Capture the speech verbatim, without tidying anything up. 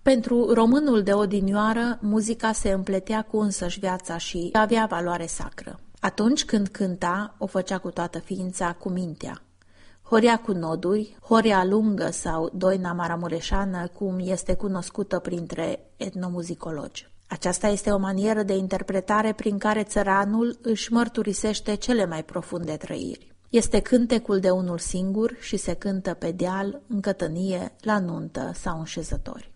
Pentru românul de odinioară, muzica se împletea cu însăși viața și avea valoare sacră. Atunci când cânta, o făcea cu toată ființa, cu mintea. Horia cu noduri, horia lungă sau doina maramureșană, cum este cunoscută printre etnomuzicologi. Aceasta este o manieră de interpretare prin care țăranul își mărturisește cele mai profunde trăiri. Este cântecul de unul singur și se cântă pe deal, în cătănie, la nuntă sau în șezători.